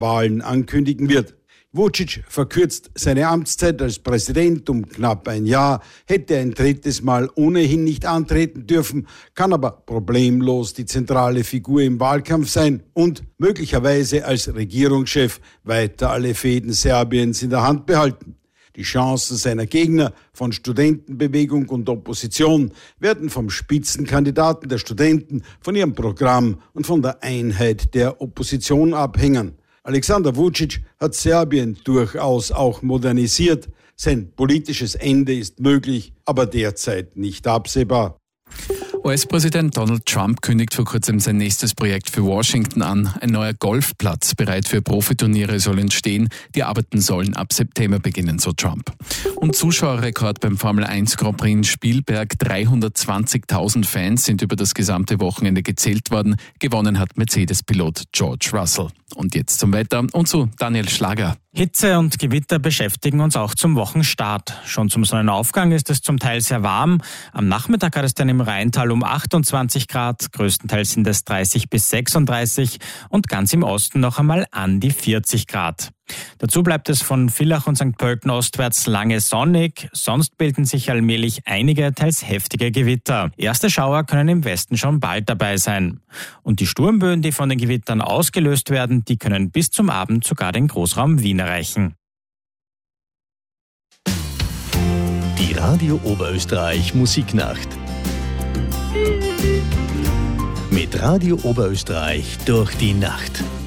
Wahlen ankündigen wird. Vučić verkürzt seine Amtszeit als Präsident um knapp ein Jahr, hätte ein drittes Mal ohnehin nicht antreten dürfen, kann aber problemlos die zentrale Figur im Wahlkampf sein und möglicherweise als Regierungschef weiter alle Fäden Serbiens in der Hand behalten. Die Chancen seiner Gegner von Studentenbewegung und Opposition werden vom Spitzenkandidaten der Studenten, von ihrem Programm und von der Einheit der Opposition abhängen. Alexander Vučić hat Serbien durchaus auch modernisiert. Sein politisches Ende ist möglich, aber derzeit nicht absehbar. US-Präsident Donald Trump kündigt vor kurzem sein nächstes Projekt für Washington an. Ein neuer Golfplatz bereit für Profiturniere soll entstehen. Die Arbeiten sollen ab September beginnen, so Trump. Und Zuschauerrekord beim Formel 1 Grand Prix in Spielberg. 320.000 Fans sind über das gesamte Wochenende gezählt worden. Gewonnen hat Mercedes-Pilot George Russell. Und jetzt zum Wetter und zu Daniel Schlager. Hitze und Gewitter beschäftigen uns auch zum Wochenstart. Schon zum Sonnenaufgang ist es zum Teil sehr warm. Am Nachmittag hat es dann im Rheintal um 28 Grad, größtenteils sind es 30 bis 36 und ganz im Osten noch einmal an die 40 Grad. Dazu bleibt es von Villach und St. Pölten ostwärts lange sonnig, sonst bilden sich allmählich einige, teils heftige Gewitter. Erste Schauer können im Westen schon bald dabei sein. Und die Sturmböen, die von den Gewittern ausgelöst werden, die können bis zum Abend sogar den Großraum Wien erreichen. Die Radio Oberösterreich Musiknacht. Mit Radio Oberösterreich durch die Nacht.